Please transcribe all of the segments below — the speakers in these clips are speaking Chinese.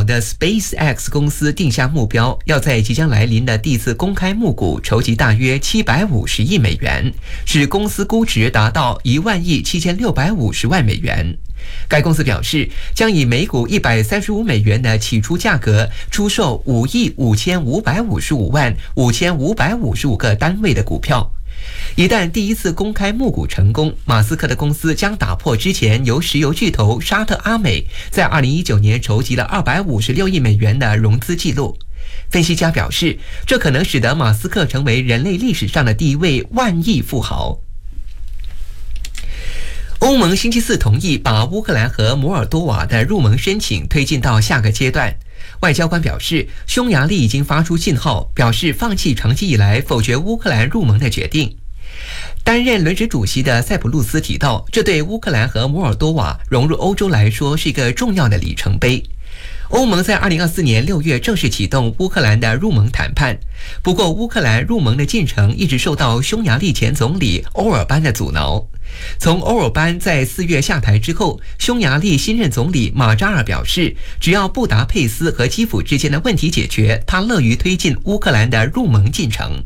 的 SpaceX 公司定下目标，要在即将来临的第一次公开募股筹集大约750亿美元，使公司估值达到1万亿7650万美元。该公司表示，将以每股135美元的起初价格出售555555555个单位的股票。一旦第一次公开募股成功，马斯克的公司将打破之前由石油巨头沙特阿美在2019年筹集了256亿美元的融资记录。分析家表示，这可能使得马斯克成为人类历史上的第一位万亿富豪。欧盟星期四同意把乌克兰和摩尔多瓦的入盟申请推进到下个阶段。外交官表示，匈牙利已经发出信号，表示放弃长期以来否决乌克兰入盟的决定。担任轮值主席的塞浦路斯提到，这对乌克兰和摩尔多瓦融入欧洲来说是一个重要的里程碑。欧盟在2024年6月正式启动乌克兰的入盟谈判，不过乌克兰入盟的进程一直受到匈牙利前总理欧尔班的阻挠。从欧尔班在4月下台之后，匈牙利新任总理马扎尔表示，只要布达佩斯和基辅之间的问题解决，他乐于推进乌克兰的入盟进程。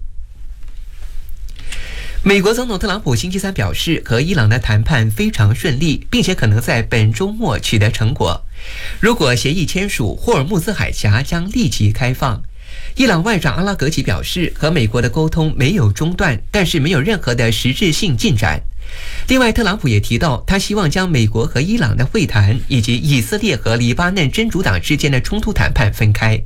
美国总统特朗普星期三表示，和伊朗的谈判非常顺利，并且可能在本周末取得成果。如果协议签署，霍尔木兹海峡将立即开放。伊朗外长阿拉格齐表示，和美国的沟通没有中断，但是没有任何的实质性进展。另外，特朗普也提到，他希望将美国和伊朗的会谈以及以色列和黎巴嫩真主党之间的冲突谈判分开。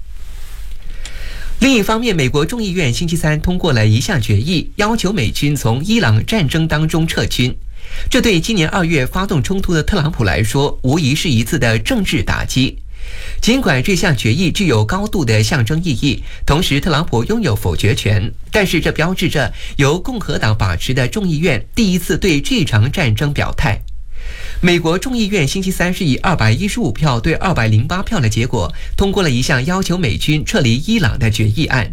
另一方面，美国众议院星期三通过了一项决议，要求美军从伊朗战争当中撤军。这对今年2月发动冲突的特朗普来说，无疑是一次的政治打击。尽管这项决议具有高度的象征意义，同时特朗普拥有否决权，但是这标志着由共和党把持的众议院第一次对这场战争表态。美国众议院星期三是以215票对208票的结果通过了一项要求美军撤离伊朗的决议案。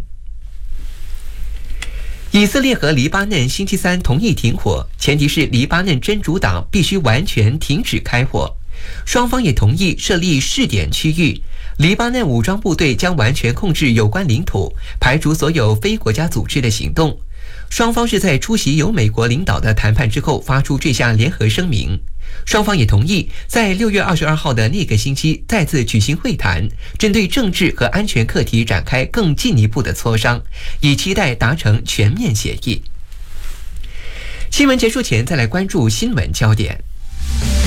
以色列和黎巴嫩星期三同意停火，前提是黎巴嫩真主党必须完全停止开火。双方也同意设立试点区域，黎巴嫩武装部队将完全控制有关领土，排除所有非国家组织的行动。双方是在出席由美国领导的谈判之后发出这项联合声明。双方也同意在6月22号的那个星期再次举行会谈，针对政治和安全课题展开更进一步的磋商，以期待达成全面协议。新闻结束前再来关注新闻焦点。